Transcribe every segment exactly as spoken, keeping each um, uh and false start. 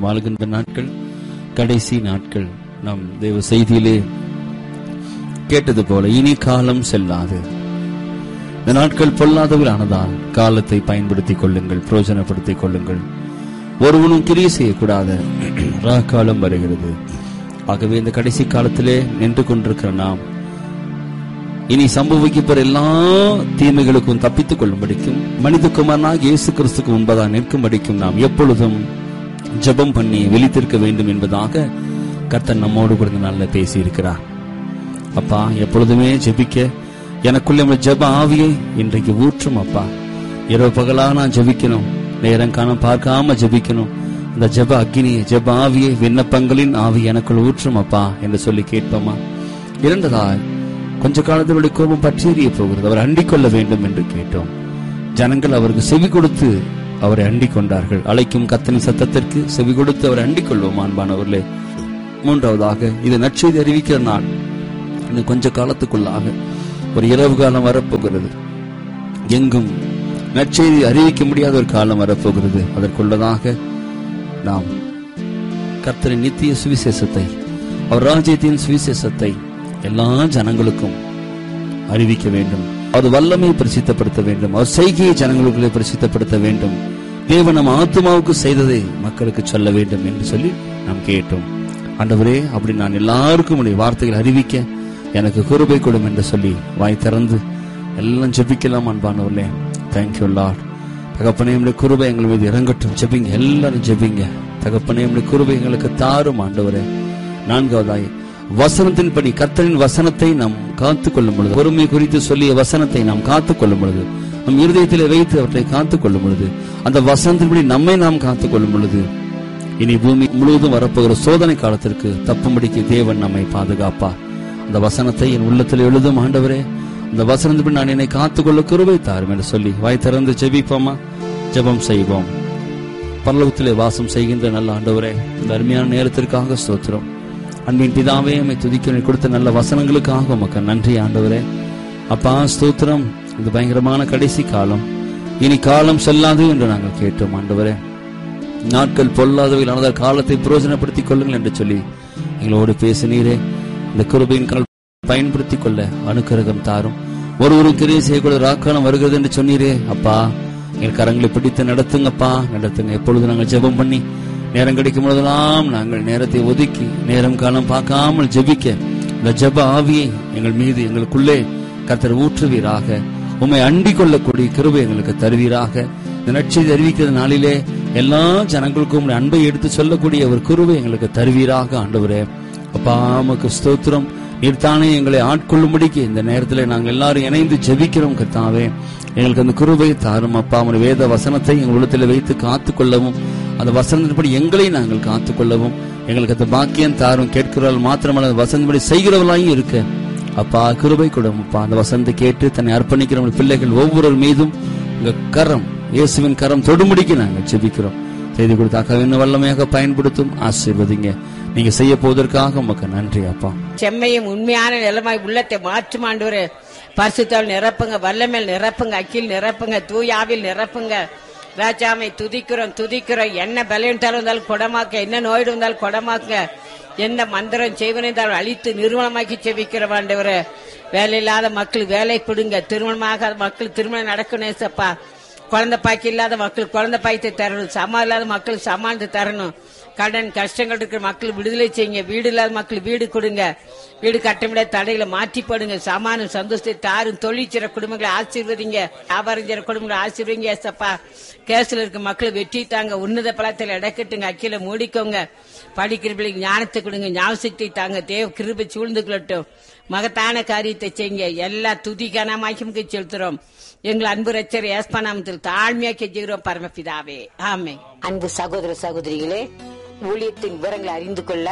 நாம் வாழ்கின்ற நாட்கள் கடைசி நாட்கள். நாம் தேவ செய்தியிலே கேட்டது போல இனி காலம் செல்லாது. இந்த நாட்கள் பொல்லாதவில் ஆனதால் காலத்தை பயன்படுத்திக் கொள்ளுங்கள், பிரயோஜனப்படுத்திக் கொள்ளுங்கள். ஒருவனும் கிரியை செய்யக்கூடாத காலம் வருகிறது. ஆகவே இந்த கடைசி காலத்திலே நின்று கொண்டிருக்கிற நாம் இனி சம்பவிக்கப்போற எல்லா தீமைகளுக்கும் தப்பித்துக் கொள்ளும்படிக்கும் மனிதகுமாரனாகிய இயேசு கிறிஸ்துக்கு முன்பதாக நிற்கும்படிக்கும் நாம் எப்பொழுதும் ஜெபம் பண்ணி விழித்திருக்க வேண்டும் என்பதாக கர்த்தர் நம்மோடு கூட நல்ல பேசி இருக்கிறார். அப்பா, எப்பொழுதுமே ஜெபிக்க எனக்குள்ள ஜெப ஆவியை இன்றைக்கு ஊற்றும். அப்பா, இரவு பகலா நான் ஜெபிக்கணும், நேரம் காண பார்க்காம ஜெபிக்கணும். அந்த ஜெப அக்னியை, ஜெப ஆவியை, விண்ணப்பங்களின் ஆவி எனக்குள் ஊற்றும் அப்பா என்று சொல்லி கேட்போமா? இரண்டதாய் கொஞ்ச காலத்தினுடைய கோபம் பற்றிய போகிறது, அவர் அண்டிக் கொள்ள வேண்டும் என்று கேட்டோம். ஜனங்கள் அவருக்கு செவி கொடுத்து அவரை அண்டிக் கொண்டார்கள். அழைக்கும் கர்த்தரின் சத்தத்திற்கு செவி கொடுத்து அவரை அண்டிக் கொள்வோம் அன்பானவர்களே. மூன்றாவதாக, இது நற்செய்தி அறிவிக்கிற நாள். இன்னும் கொஞ்ச காலத்துக்குள்ளாக ஒரு இரவு காலம் வரப்போகிறது. எங்கும் நற்செய்தி அறிவிக்க முடியாத ஒரு காலம் வரப்போகிறது. அதற்குள்ளதாக நாம் கர்த்தரின் நித்திய சுவிசேஷத்தை, அவர் ராஜ்யத்தின் சுவிசேஷத்தை எல்லா ஜனங்களுக்கும் அறிவிக்க வேண்டும். அது வல்லமை பிரசித்தப்படுத்த வேண்டும். அவர் செய்கையை ஜனங்களுக்குள்ளே பிரசித்தப்படுத்த வேண்டும். தேவன் நம் ஆத்துமாவுக்கு செய்ததை மக்களுக்கு சொல்ல வேண்டும் என்று சொல்லி நாம் கேட்டோம். ஆண்டவரே, அப்படி நான் எல்லாருக்கும் உடைய வார்த்தைகள் அறிவிக்க எனக்கு கிருபை கொடும் என்று சொல்லி வாய் திறந்து எல்லாம் ஜெபிக்கலாம் அன்பானவர்களே. Thank you Lord. தகப்பனே, உடைய கிருபை எங்கள் மீது இறங்கட்டும். ஜெபிங்க, எல்லாரும் ஜெபிங்க. தகப்பனே, உடைய கிருபை எங்களுக்கு தாரும் ஆண்டவரே. நான்காவதாய், வசனத்தின்படி கர்த்தரின் வசனத்தை நாம் காத்துக் கொள்ளும் பொழுது, பொறுமை குறித்து சொல்லிய வசனத்தை நாம் காத்துக் கொள்ளும் பொழுது, நம் இருதயத்திலே வைத்து அவற்றை காத்துக் கொள்ளும் பொழுது, அந்த வசனத்தின்படி நம்மை நாம் காத்துக் கொள்ளும் பொழுது, இனி பூமி முழுவதும் வரப்போகிற சோதனை காலத்திற்கு தப்பும்படிக்கு தேவன் நம்மை பாதுகாப்பார். அந்த வசனத்தை என் உள்ளத்தில் எழுதும் ஆண்டவரே, அந்த வசனத்தின்படி நான் என்னை காத்துக்கொள்ள கிருபை தாரும் என்று சொல்லி வாய் திறந்து ஜெபிப்போமா? ஜெபம் செய்வோம். பரலோகத்திலே வாசம் செய்கின்ற நல்ல ஆண்டவரே, இந்த அருமையான நேரத்திற்காக ஸ்தோத்திரம். அன்பின் பிதாவே, உம்மை துதிக்க கொடுத்த நல்ல வசனங்களுக்காக உமக்கு நன்றி ஆண்டவரே. அப்பா, ஸ்தோத்திரம். இது பயங்கரமான கடைசி காலம், இனி காலம் செல்லாது என்று நாங்கள் கேட்டோம் ஆண்டவரே. நாட்கள் பொல்லாதவையில் ஆனதால் காலத்தை பிரயோஜனப்படுத்திக் கொள்ளுங்கள் என்று சொல்லி எங்களோடு பேசினீரே. இந்த கிருபையின் கால் பயன்படுத்திக் கொள்ள அனுக்கிரகம் தாரும். ஒருவரும் கிரியை செய்யக்கூட ராக்காலம் வருகிறது என்று சொன்னீரே. அப்பா, எங்கள் கரங்களை பிடித்து நடத்துங்கப்பா, நடத்துங்க. எப்பொழுது நாங்கள் ஜெபம் பண்ணி நேரம் கிடைக்கும் பொழுதெல்லாம் நாங்கள் நேரத்தை ஒதுக்கி நேரம் காலம் பார்க்காமல் ஜெபிக்க இந்த ஜெப ஆவியை எங்கள் மீது, எங்களுக்குள்ளே கர்த்தர் ஊற்றுவீராக. உம்மை அண்டிக் கொள்ளக்கூடிய கிருபை எங்களுக்கு தருவீராக. இந்த நற்செய்தி அறிவிக்கிற நாளிலே எல்லா ஜனங்களுக்கும் உம்முடைய அன்பை எடுத்து சொல்லக்கூடிய ஒரு கிருபை எங்களுக்கு தருவீராக ஆண்டவரே. அப்பா, உமக்கு ஸ்தோத்திரம். நீர்தானே எங்களை ஆட்கொள்ளும்படிக்கு இந்த நேரத்தில் நாங்கள் எல்லாரும் இணைந்து ஜெபிக்கிறோம். கர்த்தாவே, எங்களுக்கு அந்த கிருபை தாரும் அப்பா. அவன் வேத வசனத்தை எங்கள் உள்ளத்தில் வைத்து காத்துக்கொள்ளவும், அந்த வசனத்தின்படி எங்களை நாங்கள் காத்துக்கொள்ளவும் எங்களுக்கு அந்த பாக்கியம் தாரும். கேட்கிறவர்கள் மாத்திரமல்ல, அந்த வசனப்படி செய்கிறவர்களாயும் இருக்க அப்பா கிருபை கொடும் அப்பா. அந்த வசனத்தை கேட்டு தன்னை அர்ப்பணிக்கிற பிள்ளைகள் ஒவ்வொரு மீதும் உங்க கரம், இயேசுவின் கரம் தொடுமுடிக்கு நாங்கள் ஜெபிக்கிறோம். செய்தி கொடுத்தாக்க இன்னும் வல்லமையாக பயன்படுத்தும். ஆசீர்வதிங்க. நீங்க செய்ய போவதற்காக உமக்கு நன்றி அப்பா. செம்மையும் உண்மையான நிலமாய் உள்ளத்தை மாற்றும் ஆண்டவரே. பரிசுத்தால் நிரப்புங்க, வல்லமேல் நிரப்புங்க, அக்கில் நிரப்புங்க, தூயாவில் நிரப்புங்க. ராஜாமை துதிக்கிறோம் துதிக்கிறோம். என்ன பலவீனத்தால் இருந்தாலும் குணமாக்க, என்ன நோய் இருந்தாலும் குணமாக்க, எந்த மந்திரம் செய்வன இருந்தாலும் அழித்து நிறுவனமாக்கி செபிக்கிறோம் ஆண்டவரே. வேலை இல்லாத மக்கள் வேலை கொடுங்க, திருமணமாகாத மக்கள் திருமணம் நடக்கணும் சப்பா. குழந்தை பாக்கி இல்லாத மக்கள் குழந்தை பாய்த்தை தரணும், சமா இல்லாத மக்கள் சமாளித்து தரணும். கடன் கஷ்டங்கள் இருக்கிற மக்கள் விடுதலை செய்யுங்க. வீடு இல்லாத மக்கள் வீடு கொடுங்க. வீடு கட்டமிட தடைகளை மாற்றி போடுங்க. சமானம் சந்தோஷத்தை தாரும். தொழிற்சிற குடும்பங்களை ஆசீர்வதிங்க. வியாபாரம் செய்ற குடும்பங்களை ஆசீர்வதிங்க ஏசப்பா. கேஸ்ல இருக்க மக்கள் வெற்றி தாங்க. உன்னத பலத்தில் இடக்கட்டுங்க. அக்கில மூடிக்கோங்க. படிக்கிற பிள்ளைங்க ஞானத்தை கொடுங்க. ஞாபகத்தை தாங்க. தேவ கிருபை சூழ்ந்து கொள்ளட்டும். மகத்தான காரியத்தை செய்யுங்க. எல்லா துதிக்கான மகிமைக்கு செலுத்துறோம். எங்கள் அன்பு ரட்சகர் இயேசு நாமத்தில் தாழ்மையாக கெஞ்சுகிறோம் பரமபிதாவே, ஆமென். அன்பு சகோதர சகோதரிகளே, ஊழியத்தின் விவரங்களை அறிந்து கொள்ள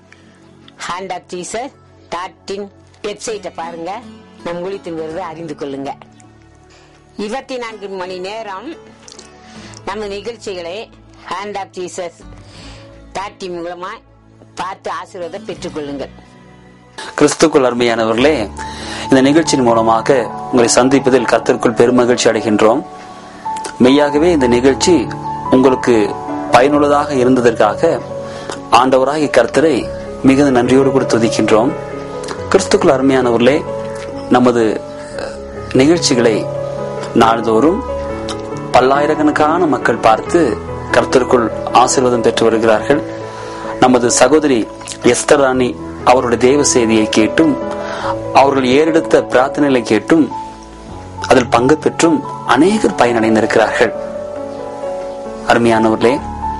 hand of Jesus dot in வெப்சைட்டை பாருங்க. நம் ஊழியத்தின் விவரத்தை அறிந்து கொள்ளுங்க. இருபத்தி நான்கு மணி நேரம் நம்ம நிகழ்ச்சிகளை hand of Jesus dot in மூலமா பார்த்து ஆசீர்வாதம் பெற்றுக் கொள்ளுங்கள். கிறிஸ்துக்குள் அருமையானவர்களே, இந்த நிகழ்ச்சியின் மூலமாக உங்களை சந்திப்பதில் கர்த்தருக்குள் பெருமகிழ்ச்சி அடைகின்றோம். மெய்யாகவே இந்த நிகழ்ச்சி உங்களுக்கு பயனுள்ளதாக இருந்ததற்காக ஆண்டவராகிய கர்த்தரை மிகுந்த நன்றியோடு கூட துதிக்கின்றோம். கிறிஸ்துக்குள் அருமையானவர்களே, நமது நிகழ்ச்சிகளை நாள்தோறும் பல்லாயிரக்கணக்கான மக்கள் பார்த்து கர்த்தருக்குள் ஆசீர்வாதம் பெற்று வருகிறார்கள். நமது சகோதரி எஸ்தர் ராணி அவருடைய தேவ செய்தியை கேட்டும் அவர்கள் ஏறெடுத்த பிரார்த்தனைகளை கேட்டும் அதில் பங்கு பெற்றும் அநேகர் பயனடைந்திருக்கிறார்கள். அருமையானவர்களே,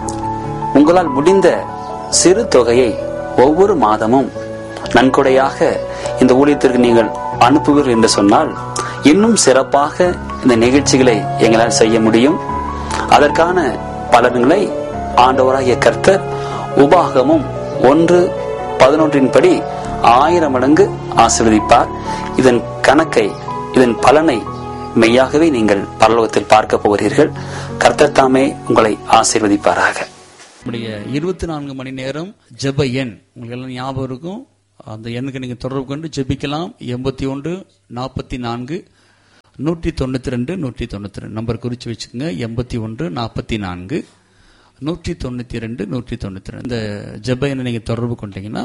உங்களால் முடிந்த சிறு தொகையை ஒவ்வொரு மாதமும் நன்கொடையாக இந்த ஊழியத்திற்கு நீங்கள் அனுப்புவீர்கள் என்று சொன்னால் இன்னும் சிறப்பாக இந்த நிகழ்ச்சிகளை எங்களால் செய்ய முடியும். அதற்கான பலன்களை ஆண்டவராகிய கர்த்தர் உபாகமும் ஒன்று பதினொன்றின் படி ஆயிரம் மடங்கு ஆசீர்வதிப்பார். இதன் கணக்கை, இதன் பலனை மெய்யாகவே நீங்கள் பரலோகத்தில் பார்க்க போகிறீர்கள். கர்த்தர் தாமே உங்களை ஆசீர்வதிப்பாராக. நம்முடைய இருபத்தி நான்கு மணி நேரம் ஜெப எண் உங்களுக்கு எல்லாம் ஞாபகம் இருக்கும். அந்த எண்ணுக்கு நீங்க தொடர்பு கொண்டு ஜெபிக்கலாம். எண்பத்தி ஒன்று நாற்பத்தி நான்கு நூற்றி தொண்ணூத்தி ரெண்டு நூற்றி தொண்ணூத்தி ரெண்டு நம்பர் குறிச்சு வச்சுக்கோங்க. எண்பத்தி ஒன்று நாற்பத்தி நான்கு நூற்றி தொண்ணூத்தி ரெண்டு நூற்றி தொண்ணூத்தி ரெண்டு இந்த ஜெப எண்ணை நீங்க தொடர்பு கொண்டீங்கன்னா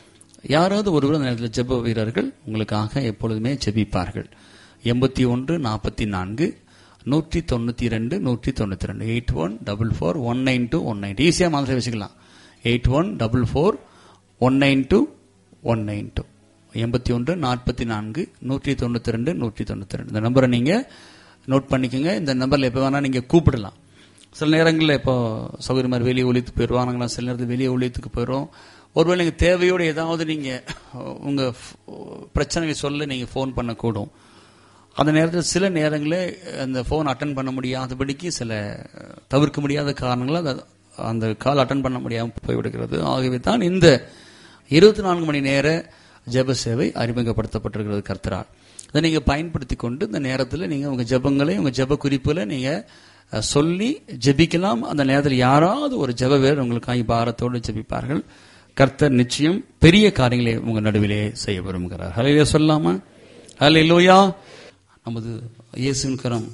யாராவது ஒருவர் அந்த நேரத்தில் ஜெப வீரர்கள் உங்களுக்காக எப்பொழுதுமே ஜெபிப்பார்கள். எண்பத்தி ஒன்று நாற்பத்தி நான்கு நூற்றி தொண்ணூத்தி ரெண்டு நூற்றி தொண்ணூத்தி ரெண்டு eight one double four one nine two one nine ஈஸியா மாதிரி வச்சுக்கலாம். Eight one double four one nine two one nine two எண்பத்தி ஒன்று நாற்பத்தி நான்கு நூற்றி தொண்ணூத்தி ரெண்டு நூற்றி தொண்ணூத்தி ரெண்டு இந்த நம்பரை நீங்க நோட் பண்ணிக்கோங்க. இந்த நம்பர்ல எப்ப வேணா நீங்க கூப்பிடலாம். சில நேரங்களில் இப்போ சௌகரிய மாதிரி வெளியே ஒழித்துக்கு போயிடுவாங்களா, சில நேரத்தில் வெளியே ஒழித்துக்கு போயிடும். ஒருவேளை நீங்க தேவையோடு ஏதாவது நீங்க உங்க பிரச்சனையை சொல்ல நீங்க போன் பண்ணக்கூடும். அந்த நேரத்தில் சில நேரங்களில் அந்த போன் அட்டன் பண்ண முடியாதபடிக்கு சில தவிர்க்க முடியாத காரணங்களால் அந்த கால் அட்டன் பண்ண முடியாமல் போய்விடுகிறது. ஆகவே தான் இந்த இருபத்தி நான்கு மணி நேர ஜெப சேவை அறிமுகப்படுத்தப்பட்டிருக்கிறது கர்த்தரால். இதை நீங்க பயன்படுத்தி கொண்டு இந்த நேரத்தில் நீங்க உங்க ஜெபங்களை, உங்க ஜெப குறிப்புகளை நீங்க சொல்லி ஜெபிக்கலாம். அந்த நேரத்தில் யாராவது ஒரு ஜெப வீரர் உங்களுக்காக பாரத்தோடு ஜெபிப்பார்கள். கர்த்தர் நிச்சயம் பெரிய காரியங்களை உங்க நடுவிலே செய்ய விரும்புகிறார். ஹல்லேலூயா சொல்லாமா? ஹல்லேலூயா. நமது இயேசுவின் கரம்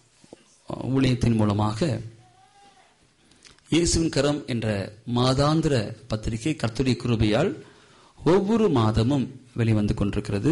ஊழியத்தின் மூலமாக இயேசுவின் கரம் என்ற மாதாந்திர பத்திரிகை கர்த்தருடைய கிருபையால் ஒவ்வொரு மாதமும் வெளிவந்து கொண்டிருக்கிறது.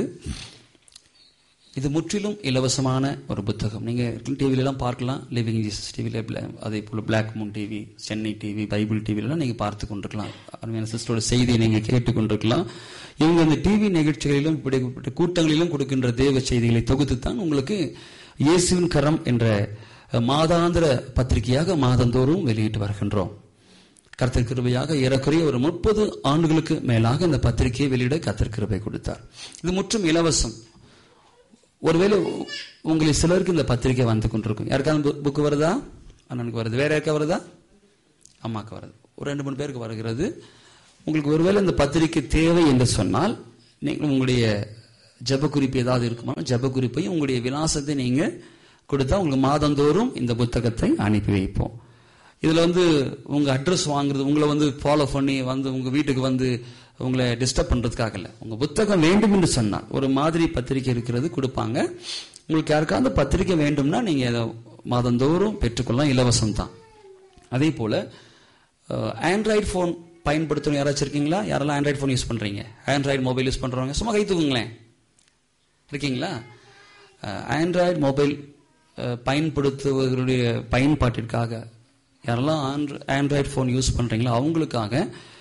இது முற்றிலும் இலவசமான ஒரு புத்தகம். நீங்க டிவில எல்லாம் பார்க்கலாம். லிவிங் ஜீசஸ் டிவில, அதே போல black Moon TV, Chennai TV, Bible டிவிலாம் நீங்க பார்த்து கொண்டிருக்கலாம். அருமையான சிஸ்டரோட செய்தியை நீங்க கேட்டுக் கொண்டிருக்கலாம். இவங்க இந்த டிவி நிகழ்ச்சிகளிலும் இப்படிப்பட்ட கூட்டங்களிலும் கொடுக்கின்ற தேவ செய்திகளை தொகுத்துத்தான் உங்களுக்கு இயேசுவின் கரம் என்ற மாதாந்திர பத்திரிகையாக மாதந்தோறும் வெளியிட்டு வருகின்றோம். கர்த்தர் கிருபையாக ஏறக்குறைய ஒரு முப்பது ஆண்டுகளுக்கு மேலாக இந்த பத்திரிகையை வெளியிட கர்த்தர் கிருபை கொடுத்தார். இது முற்றும் இலவசம். ஒருவேளை உங்களுக்கு சிலருக்கு இந்த பத்திரிகை வந்து கொண்டிருக்கும். யாருக்காவது புக்கு வருதா? அண்ணனுக்கு வருது. வேற யாருக்கா வருதா? அம்மாக்கு வருது. ஒரு ரெண்டு மூணு பேருக்கு வருகிறது. உங்களுக்கு ஒருவேளை இந்த பத்திரிகை தேவை என்று சொன்னால் நீங்கள் உங்களுடைய ஜெப குறிப்பு ஏதாவது இருக்குமா, ஜெப குறிப்பையும் உங்களுடைய விலாசத்தை நீங்க கொடுத்தா உங்களுக்கு மாதந்தோறும் இந்த புத்தகத்தை அனுப்பி வைப்போம். இதுல வந்து உங்க அட்ரஸ் வாங்குறது, உங்களை வந்து ஃபாலோ பண்ணி வந்து உங்க வீட்டுக்கு வந்து உங்களை டிஸ்டர்ப் பண்றதுக்காக இல்ல. உங்க புத்தகம் வேண்டும் என்று சொன்னால் ஒரு மாதிரி பத்திரிகை இருக்கிறது கொடுப்பாங்க. உங்களுக்கு யாருக்காவது பத்திரிகை வேண்டும்னா நீங்க மாதந்தோறும் பெற்றுக்கொள்ளலாம். இலவசம் தான். அதே போல ஆண்ட்ராய்டு போன் பயன்படுத்தணும் யாராச்சும் இருக்கீங்களா? யாரெல்லாம் ஆண்ட்ராய்டு போன் யூஸ் பண்றீங்க? ஆண்ட்ராய்டு மொபைல் யூஸ் பண்றவங்க சும்மா கை தூக்குங்களேன். இருக்கீங்களா? ஆண்ட்ராய்டு மொபைல் பயன்படுத்துவதற்குரிய பயன்பாட்டிற்காக யாரெல்லாம் ஆண்ட்ராய்டு போன் யூஸ் பண்றீங்களோ அவங்களுக்காக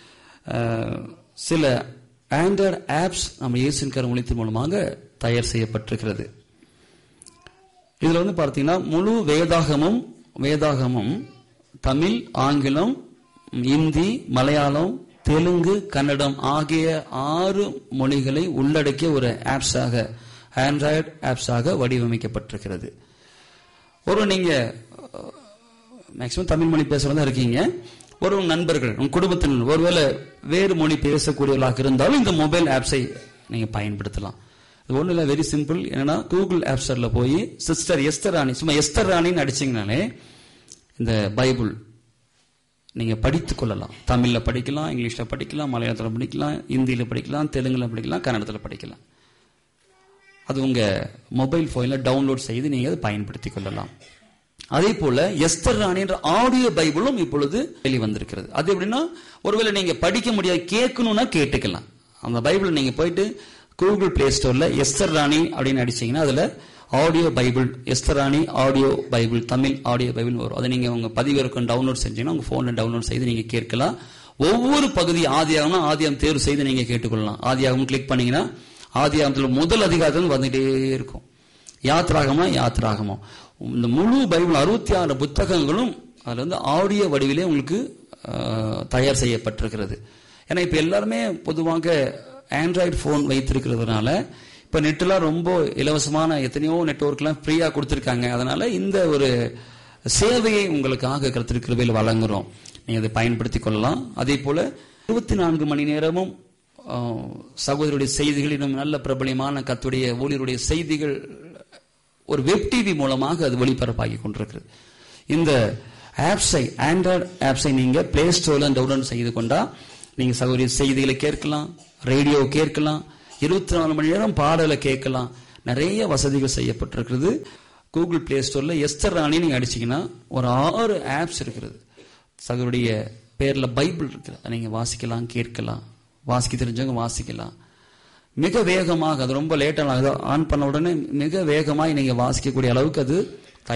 சில ஆண்ட்ராய்டு ஆப்ஸ் நம்ம இயேசுவின் கரம் ஊழியத்தின் மூலமாக தயார் செய்யப்பட்டிருக்கிறது. இதுல வந்து பார்த்தீங்கன்னா முழு வேதாகமும் வேதாகமும் தமிழ், ஆங்கிலம், இந்தி, மலையாளம், தெலுங்கு, கன்னடம் ஆகிய ஆறு மொழிகளை உள்ளடக்கிய ஒரு ஆப்ஸாக, ஆண்ட்ராய்டு ஆப்ஸாக வடிவமைக்கப்பட்டிருக்கிறது. ஒரு நீங்க மேக்சிமம் தமிழ் மொழி பேசுறதா இருக்கீங்க. ஒரு நண்பர்கள், உங்க குடும்பத்தினர் ஒருவேளை வேறு மொழி பேசக்கூடியவர்களாக இருந்தாலும் இந்த மொபைல் ஆப்ஸை நீங்க பயன்படுத்தலாம். இது ஒண்ணு இல்ல, வெரி சிம்பிள். என்னன்னா கூகுள் ஆப் ஸ்டோர்ல போய் சிஸ்டர் எஸ்தர் ராணி, சும்மா எஸ்தர் ராணின்னு அடிச்சீங்கனாலே இந்த பைபிள் நீங்க படித்துக் கொள்ளலாம். தமிழ்ல படிக்கலாம், இங்கிலீஷ்ல படிக்கலாம், மலையாளத்துல படிக்கலாம், இந்தியில படிக்கலாம், தெலுங்குல படிக்கலாம், கன்னடத்துல படிக்கலாம். அது உங்க மொபைல் போன்ல டவுன்லோட் செய்து நீங்க அதை பயன்படுத்திக் கொள்ளலாம். அதே போல எஸ்தர் ராணி என்ற ஆடியோ பைபிளும் இப்பொழுது வெளிவந்திருக்கிறது. அது எப்படின்னா, ஒருவேளை நீங்க படிக்க முடியாது, கேட்கணும்னா கேட்டுக்கலாம். அந்த பைபிள் நீங்க போயிட்டு கூகுள் பிளே ஸ்டோர்ல எஸ்தர் ராணி அப்படின்னு அடிச்சீங்கன்னா அதுல ஆடியோ பைபிள், எஸ்தர் ராணி audio Bible, Tamil audio Bible வரும். அதை நீங்க உங்க பதிவிறக்கம் டவுன்லோட் செஞ்சீங்கன்னா உங்க போன்ல டவுன்லோட் செய்து நீங்க கேட்கலாம். ஒவ்வொரு பகுதி ஆதியாகம்னா ஆதியாகம் தேர்வு செய்து நீங்க கேட்டுக்கொள்ளலாம். ஆதியாகம் கிளிக் பண்ணீங்கன்னா ஆதியாகத்தில் முதல் அதிகாரத்தில் வந்துட்டே இருக்கும். யாத்ராகமா யாத்ராகமா இந்த முழு பைபிள் அறுபத்தி ஆறு புத்தகங்களும் அதுல வந்து ஆடியோ வடிவிலே உங்களுக்கு தயார் செய்யப்பட்டிருக்கிறது. ஏன்னா இப்ப எல்லாருமே பொதுவாக ஆண்ட்ராய்டு போன் வைத்திருக்கிறதுனால இப்ப நெட்லாம் ரொம்ப இலவசமான எத்தனையோ நெட்வொர்க்லாம் ஃப்ரீயா கொடுத்திருக்காங்க. அதனால இந்த ஒரு சேவையை உங்களுக்காக கர்த்தர் கிருபையில் வழங்குறோம். நீங்க அதை பயன்படுத்திக் கொள்ளலாம். அதே போல இருபத்தி நான்கு மணி நேரமும் சகோதரருடைய செய்திகள், இன்னும் நல்ல பிரபலியமான கர்த்தருடைய ஊழியருடைய செய்திகள் ஒரு வெப் டிவி மூலமாக அது ஒளிபரப்பாகி கொண்டிருக்கிறது. இந்த ஆப்ஸை, ஆண்ட்ராய்டு ஆப்ஸை நீங்க பிளே ஸ்டோர்ல டவுன்லோட் செய்து கொண்டா நீங்க சகோதரிய செய்திகளை கேட்கலாம், ரேடியோ கேட்கலாம், இருபத்தி நாலு மணி நேரம் பாடலை கேட்கலாம். நிறைய வசதிகள் செய்யப்பட்டிருக்கிறது. கூகுள் பிளே ஸ்டோர்ல எஸ்தர் ராணி நீங்க அடிச்சீங்கன்னா ஒரு ஆறு ஆப்ஸ் இருக்கிறது. சகோதரிய பேர்ல பைபிள் இருக்கு, நீங்க வாசிக்கலாம், கேட்கலாம். வாசிக்க தெரிஞ்சவங்க வாசிக்கலாம். மிக வேகமாக, அது ரொம்ப லேட்டாக ஆன் பண்ண உடனே மிக வேகமாக நீங்க வாசிக்கக்கூடிய அளவுக்கு அது